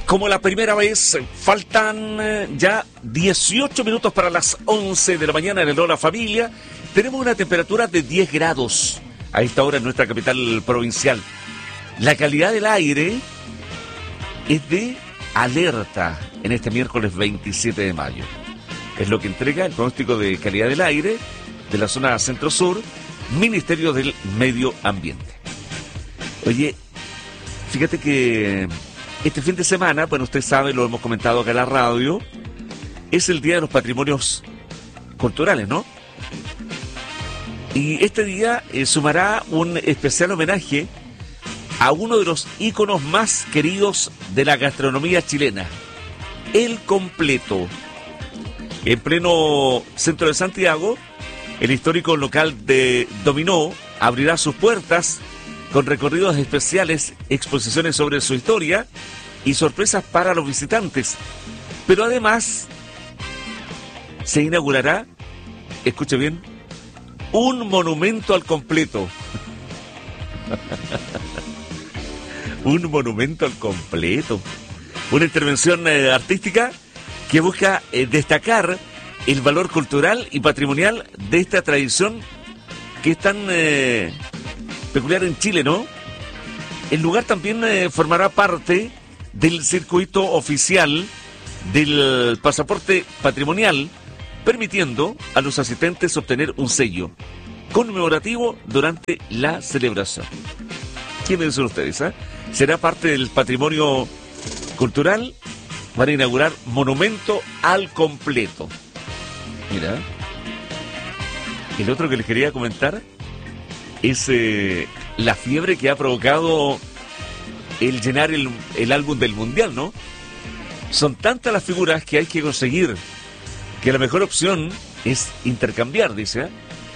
Como la primera vez, faltan ya 18 minutos para las 11 de la mañana en el Hola Familia. Tenemos una temperatura de 10 grados a esta hora en nuestra capital provincial. La calidad del aire es de alerta en este miércoles 27 de mayo. Es lo que entrega el pronóstico de calidad del aire de la zona centro-sur, Ministerio del Medio Ambiente. Oye, fíjate que este fin de semana, bueno, usted sabe, lo hemos comentado acá en la radio, es el Día de los Patrimonios Culturales, ¿no? Y este día sumará un especial homenaje a uno de los íconos más queridos de la gastronomía chilena, el completo. En pleno centro de Santiago, el histórico local de Dominó abrirá sus puertas con recorridos especiales, exposiciones sobre su historia y sorpresas para los visitantes. Pero además se inaugurará, escuche bien, un monumento al completo. Un monumento al completo. Una intervención artística que busca destacar el valor cultural y patrimonial de esta tradición que es tan peculiar en Chile, ¿no? El lugar también formará parte del circuito oficial del pasaporte patrimonial, permitiendo a los asistentes obtener un sello conmemorativo durante la celebración. ¿Quiénes son ustedes? Será parte del patrimonio cultural. Van a inaugurar monumento al completo. Mira, el otro que les quería comentar es la fiebre que ha provocado el llenar el álbum del Mundial, ¿no? Son tantas las figuras que hay que conseguir que la mejor opción es intercambiar, dice.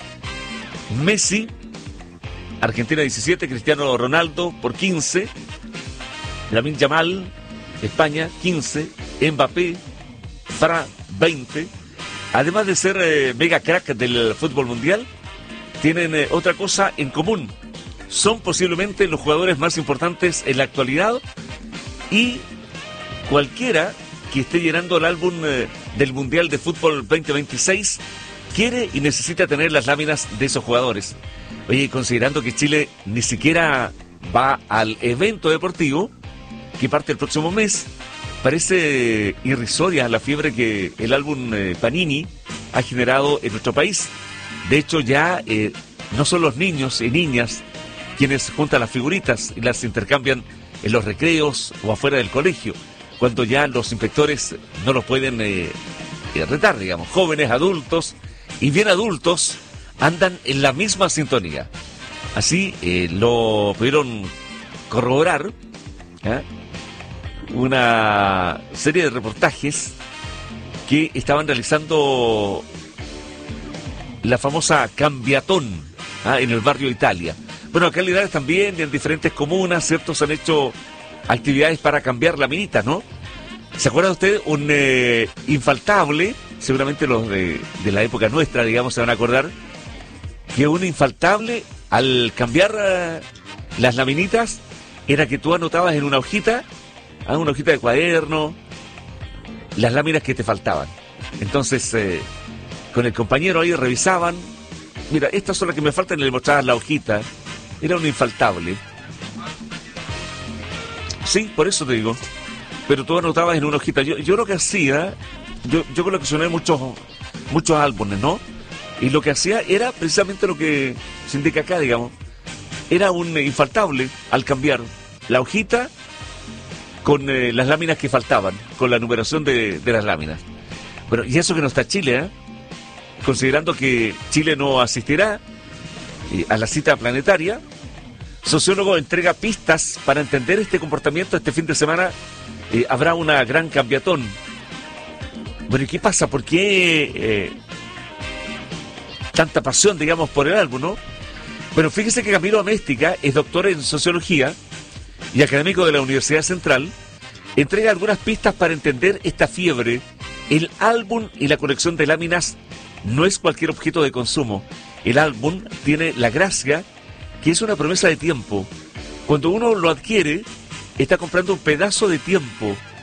Messi, Argentina 17, Cristiano Ronaldo por 15, Lamine Yamal, España 15, Mbappé, Fra 20. Además de ser mega crack del fútbol mundial, tienen otra cosa en común. Son posiblemente los jugadores más importantes en la actualidad y cualquiera que esté llenando el álbum del Mundial de Fútbol 2026 quiere y necesita tener las láminas de esos jugadores. Oye, considerando que Chile ni siquiera va al evento deportivo que parte el próximo mes, parece irrisoria la fiebre que el álbum Panini ha generado en nuestro país. De hecho, ya no son los niños y niñas quienes juntan las figuritas y las intercambian en los recreos o afuera del colegio, cuando ya los inspectores no los pueden retar, digamos. Jóvenes, adultos y bien adultos andan en la misma sintonía. Así lo pudieron corroborar una serie de reportajes que estaban realizando la famosa Cambiatón en el barrio Italia. Bueno, acá en Linares también y en diferentes comunas, ¿cierto? Se han hecho actividades para cambiar laminitas, ¿no? ¿Se acuerda usted? Un infaltable, seguramente los de la época nuestra, digamos, se van a acordar, que un infaltable al cambiar las laminitas era que tú anotabas en una hojita de cuaderno, las láminas que te faltaban. Entonces, con el compañero ahí revisaban, mira, estas son las que me faltan, y le mostraban la hojita. Era un infaltable. Sí, por eso te digo. Pero tú anotabas en una hojita. Yo lo que hacía, yo coleccioné muchos álbumes, ¿no? Y lo que hacía era precisamente lo que se indica acá, digamos. Era un infaltable al cambiar la hojita con las láminas que faltaban, con la numeración de las láminas. Bueno, y eso que no está Chile, considerando que Chile no asistirá a la cita planetaria, sociólogo entrega pistas para entender este comportamiento. Este fin de semana habrá una gran cambiatón. Bueno, ¿y qué pasa? ¿Por qué tanta pasión, digamos, por el álbum, no? Bueno, fíjese que Camilo Améstica es doctor en sociología y académico de la Universidad Central. Entrega algunas pistas para entender esta fiebre. El álbum y la colección de láminas no es cualquier objeto de consumo. El álbum tiene la gracia que es una promesa de tiempo. Cuando uno lo adquiere, está comprando un pedazo de tiempo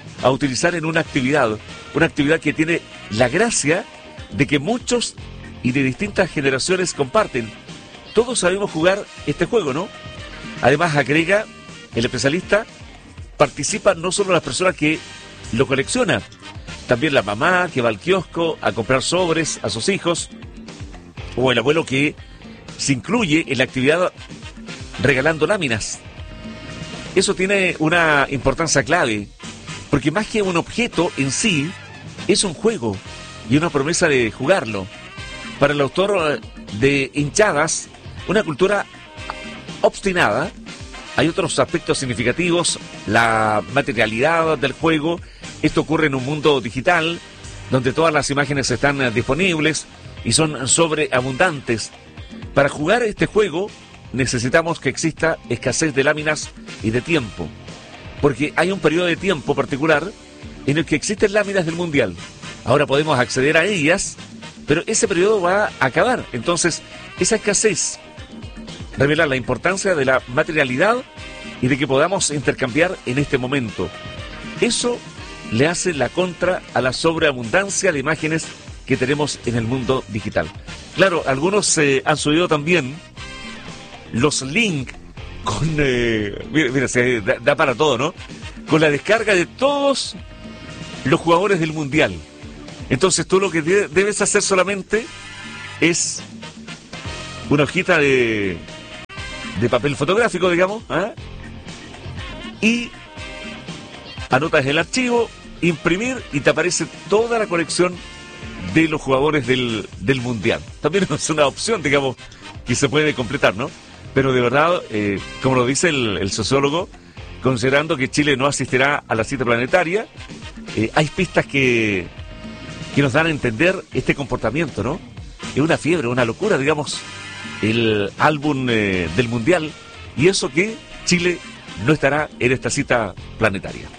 a utilizar en una actividad que tiene la gracia de que muchos y de distintas generaciones comparten. Todos sabemos jugar este juego, ¿no? Además, agrega el especialista, participan no solo las personas que lo coleccionan, también la mamá que va al kiosco a comprar sobres a sus hijos, o el abuelo que se incluye en la actividad regalando láminas. Eso tiene una importancia clave, porque más que un objeto en sí, es un juego y una promesa de jugarlo. Para el autor de Hinchadas, una cultura obstinada, hay otros aspectos significativos, la materialidad del juego. Esto ocurre en un mundo digital, donde todas las imágenes están disponibles y son sobreabundantes. Para jugar este juego necesitamos que exista escasez de láminas y de tiempo, porque hay un periodo de tiempo particular en el que existen láminas del Mundial. Ahora podemos acceder a ellas, pero ese periodo va a acabar. Entonces, esa escasez revela la importancia de la materialidad y de que podamos intercambiar en este momento. Eso le hace la contra a la sobreabundancia de imágenes que tenemos en el mundo digital. Claro, algunos han subido también los links con... mira, se da para todo, ¿no? Con la descarga de todos los jugadores del Mundial. Entonces tú lo que debes hacer solamente es una hojita de papel fotográfico, digamos, ¿eh? Y anotas el archivo, imprimir y te aparece toda la colección de los jugadores del Mundial. También es una opción, digamos, que se puede completar, ¿no? Pero de verdad, como lo dice el sociólogo, considerando que Chile no asistirá a la cita planetaria, hay pistas que nos dan a entender este comportamiento, ¿no? Es una fiebre, una locura, digamos, el álbum del Mundial, y eso que Chile no estará en esta cita planetaria.